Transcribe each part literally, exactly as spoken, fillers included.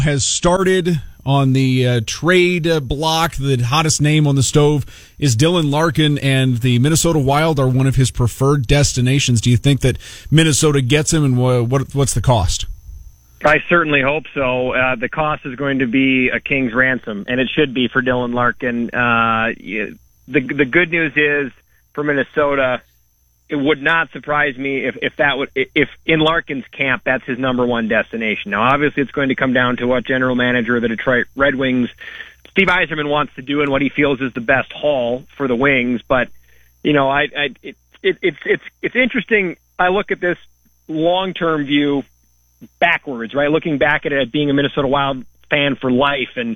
has started on the uh, trade uh, block. The hottest name on the stove is Dylan Larkin, and the Minnesota Wild are one of his preferred destinations. Do you think that Minnesota gets him, and wh- what what's the cost? I certainly hope so. Uh, the cost is going to be a king's ransom, and it should be for Dylan Larkin. Uh, the the good news is for Minnesota, it would not surprise me if, if that would if in Larkin's camp that's his number one destination. Now, obviously, it's going to come down to what general manager of the Detroit Red Wings, Steve Yzerman, wants to do and what he feels is the best haul for the Wings. But you know, I, I it, it, it's it's it's interesting. I look at this long term view backwards, right? Looking back at it as being a Minnesota Wild fan for life, and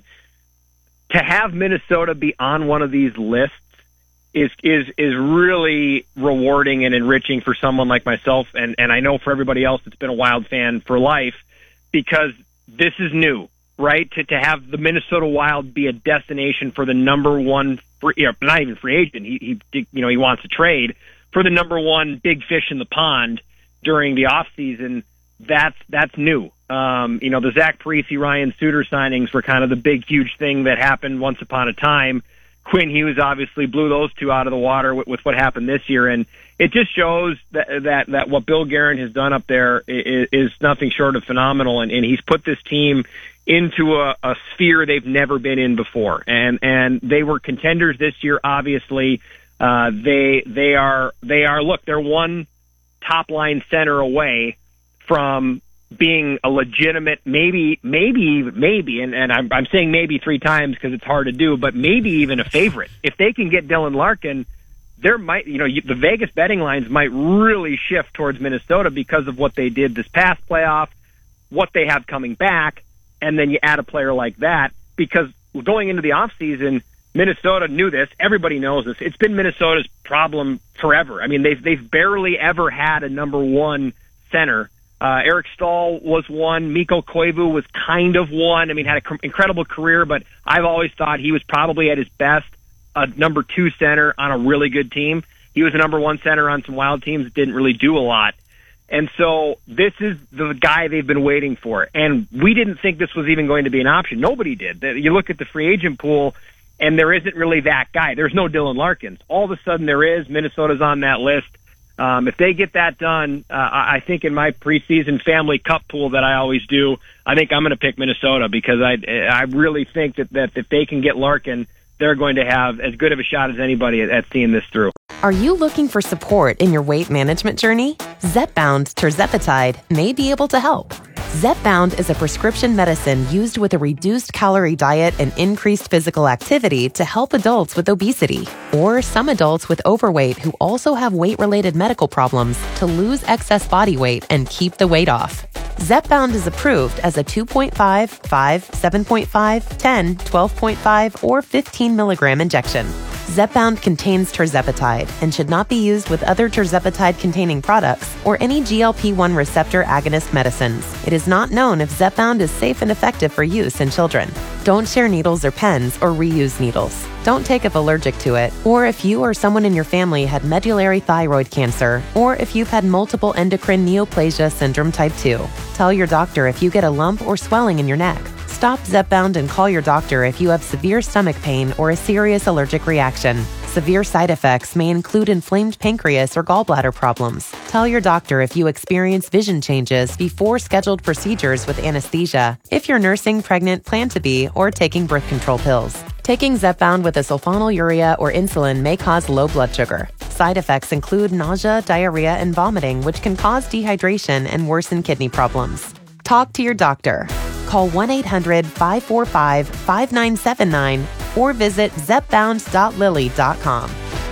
to have Minnesota be on one of these lists is is is really rewarding and enriching for someone like myself, and, and I know for everybody else that's been a Wild fan for life, because this is new, right? To to have the Minnesota Wild be a destination for the number one, free, you know, not even free agent, he, he you know he wants to trade for the number one big fish in the pond during the off season. That's that's new. Um, you know, the Zach Parise, Ryan Suter signings were kind of the big, huge thing that happened once upon a time. Quinn Hughes obviously blew those two out of the water with, with what happened this year, and it just shows that that, that what Bill Guerin has done up there is, is nothing short of phenomenal, and, and he's put this team into a, a sphere they've never been in before, and and they were contenders this year. Obviously, uh, they they are they are look they're one top line center away from being a legitimate, maybe, maybe, maybe, and, and I'm, I'm saying maybe three times because it's hard to do, but maybe even a favorite. If they can get Dylan Larkin, there might, you know, the Vegas betting lines might really shift towards Minnesota because of what they did this past playoff, what they have coming back, and then you add a player like that, because going into the offseason, Minnesota knew this. Everybody knows this. It's been Minnesota's problem forever. I mean, they've, they've barely ever had a number one center. Uh, Eric Stahl was one. Mikko Koivu was kind of one. I mean, had an incredible career, but I've always thought he was probably at his best a number two center on a really good team. He was a number one center on some Wild teams that didn't really do a lot. And so this is the guy they've been waiting for. And we didn't think this was even going to be an option. Nobody did. You look at the free agent pool, and there isn't really that guy. There's no Dylan Larkins. All of a sudden there is. Minnesota's on that list. Um, if they get that done, uh, I think in my preseason family cup pool that I always do, I think I'm going to pick Minnesota, because I I really think that, that if they can get Larkin, they're going to have as good of a shot as anybody at, at seeing this through. Are you looking for support in your weight management journey? Zepbound Tirzepatide may be able to help. Zepbound is a prescription medicine used with a reduced calorie diet and increased physical activity to help adults with obesity, or some adults with overweight who also have weight-related medical problems, to lose excess body weight and keep the weight off. Zepbound is approved as a two point five, five, seven point five, ten, twelve point five, or fifteen milligram injection. Zepbound contains tirzepatide and should not be used with other tirzepatide-containing products or any G L P one receptor agonist medicines. It is not known if Zepbound is safe and effective for use in children. Don't share needles or pens or reuse needles. Don't take if allergic to it, or if you or someone in your family had medullary thyroid cancer, or if you've had multiple endocrine neoplasia syndrome type two. Tell your doctor if you get a lump or swelling in your neck. Stop Zepbound and call your doctor if you have severe stomach pain or a serious allergic reaction. Severe side effects may include inflamed pancreas or gallbladder problems. Tell your doctor if you experience vision changes before scheduled procedures with anesthesia, if you're nursing, pregnant, plan to be, or taking birth control pills. Taking Zepbound with a sulfonylurea or insulin may cause low blood sugar. Side effects include nausea, diarrhea, and vomiting, which can cause dehydration and worsen kidney problems. Talk to your doctor. Call one eight hundred, five four five, five nine seven nine or visit zepbound dot lilly dot com.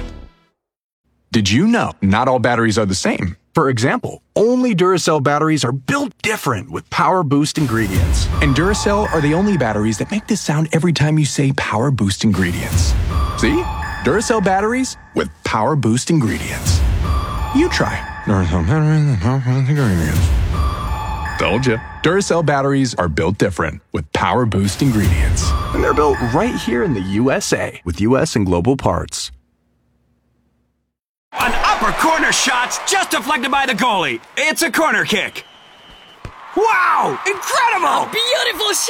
Did you know not all batteries are the same? For example, only Duracell batteries are built different with Power Boost ingredients. And Duracell are the only batteries that make this sound every time you say Power Boost ingredients. See? Duracell batteries with Power Boost ingredients. You try. Duracell batteries with Power Boost ingredients. Told you. Duracell batteries are built different with Power Boost ingredients. And they're built right here in the U S A with U S and global parts. An upper corner shot's just deflected by the goalie. It's a corner kick. Wow! Incredible! A beautiful shot!